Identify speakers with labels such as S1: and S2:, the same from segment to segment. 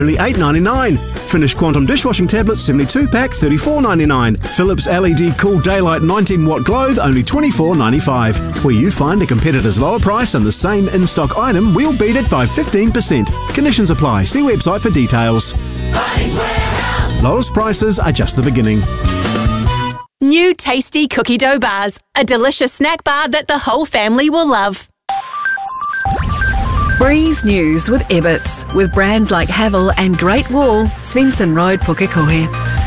S1: only $8.99. Finish Quantum dishwashing tablets 72-pack $34.99. Philips LED Cool Daylight 19-watt globe only $24.95. Where you find a competitor's lower price and the same in-stock item, we'll beat it by 15%. Conditions apply. See website for details. Lowest prices are just the beginning.
S2: New tasty cookie dough bars, a delicious snack bar that the whole family will love.
S3: Breeze News with Ebbets, with brands like Havel and Great Wall, Svensson Road, Pukekohe.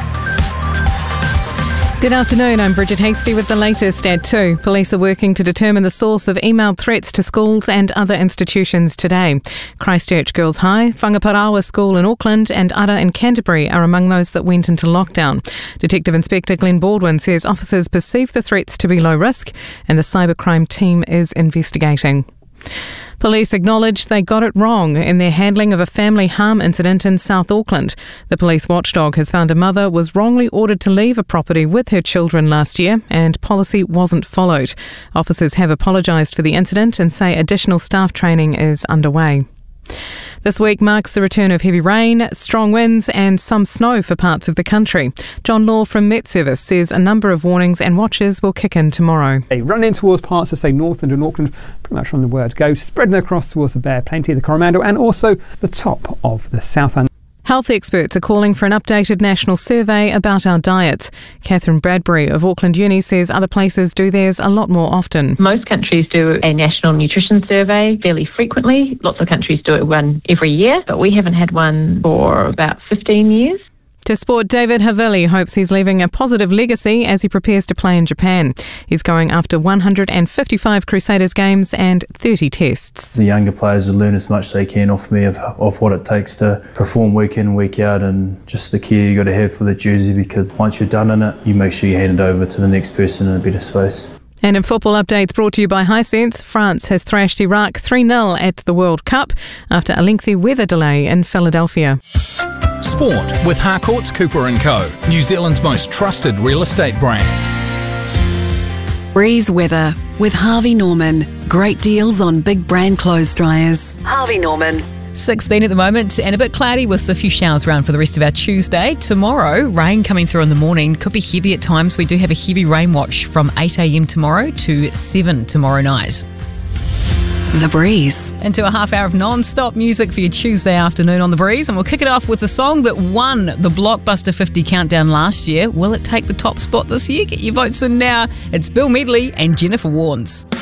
S4: Good afternoon, I'm Bridget Hasty with the latest at 2. Police are working to determine the source of emailed threats to schools and other institutions today. Christchurch Girls High, Whangaparawa School in Auckland and Ara in Canterbury are among those that went into lockdown. Detective Inspector Glenn Baldwin says officers perceive the threats to be low risk and the cybercrime team is investigating. Police acknowledge they got it wrong in their handling of a family harm incident in South Auckland. The police watchdog has found a mother was wrongly ordered to leave a property with her children last year and policy wasn't followed. Officers have apologised for the incident and say additional staff training is underway. This week marks the return of heavy rain, strong winds and some snow for parts of the country. John Law from Met Service says a number of warnings and watches will kick in tomorrow.
S5: Running in towards parts of, say, Northland and Auckland, pretty much on the word go, spreading across towards the Bear Plenty, the Coromandel and also the top of the Southland.
S4: Health experts are calling for an updated national survey about our diets. Catherine Bradbury of Auckland Uni says other places do theirs a lot more often.
S6: Most countries do a national nutrition survey fairly frequently. Lots of countries do it one every year, but we haven't had one for about 15 years.
S4: To sport, David Havili hopes he's leaving a positive legacy as he prepares to play in Japan. He's going after 155 Crusaders games and 30 tests.
S7: The younger players will learn as much as they can off me of what it takes to perform week in, week out, and just the care you got to have for the jersey, because once you're done in it, you make sure you hand it over to the next person in a better space.
S4: And in football updates brought to you by Hisense, France has thrashed Iraq 3-0 at the World Cup after a lengthy weather delay in Philadelphia.
S8: Sport with Harcourts Cooper & Co, New Zealand's most trusted real estate brand.
S3: Breeze weather with Harvey Norman. Great deals on big brand clothes dryers. Harvey Norman.
S9: 16 at the moment and a bit cloudy with a few showers around for the rest of our Tuesday. Tomorrow, rain coming through in the morning. Could be heavy at times. We do have a heavy rain watch from 8 a.m. tomorrow to 7 tomorrow night.
S3: The Breeze.
S9: Into a half hour of non-stop music for your Tuesday afternoon on The Breeze, and we'll kick it off with the song that won the Blockbuster 50 countdown last year. Will it take the top spot this year? Get your votes in now. It's Bill Medley and Jennifer Warnes.